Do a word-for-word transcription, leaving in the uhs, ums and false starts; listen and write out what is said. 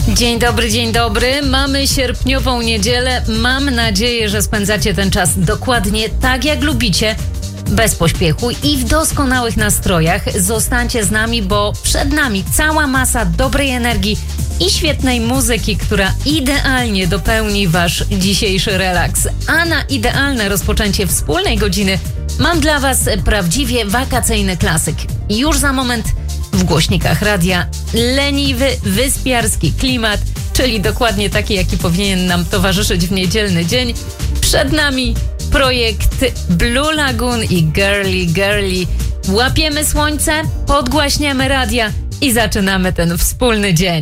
Dzień dobry, dzień dobry. Mamy sierpniową niedzielę. Mam nadzieję, że spędzacie ten czas dokładnie tak, jak lubicie, bez pośpiechu i w doskonałych nastrojach. Zostańcie z nami, bo przed nami cała masa dobrej energii i świetnej muzyki, która idealnie dopełni wasz dzisiejszy relaks. A na idealne rozpoczęcie wspólnej godziny mam dla was prawdziwie wakacyjny klasyk. Już za moment w głośnikach radia leniwy, wyspiarski klimat, czyli dokładnie taki, jaki powinien nam towarzyszyć w niedzielny dzień. Przed nami projekt Blue Lagoon i Girly Girly. Łapiemy słońce, podgłaśniamy radia i zaczynamy ten wspólny dzień.